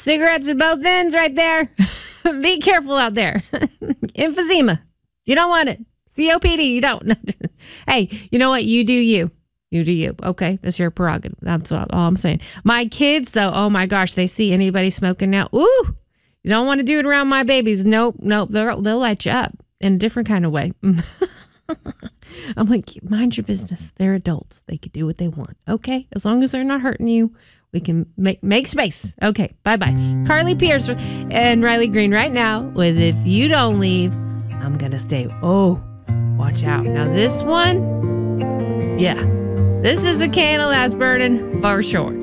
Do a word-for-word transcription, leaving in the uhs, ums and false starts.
Cigarettes at both ends right there. Be careful out there. Emphysema. You don't want it. C O P D. You don't. Hey, you know what? You do you. You do you. Okay. That's your prerogative. That's all, all I'm saying. My kids, though, oh my gosh, they see anybody smoking now. Ooh, you don't want to do it around my babies. Nope. Nope. They'll, they'll light you up in a different kind of way. I'm like, mind your business. They're adults. They can do what they want. Okay. As long as they're not hurting you, we can make make space. Okay. Bye-bye. Carly Pierce and Riley Green right now with If You Don't Leave, I'm going to Stay. Oh, watch out. Now this one, yeah, this is a candle that's burning for sure.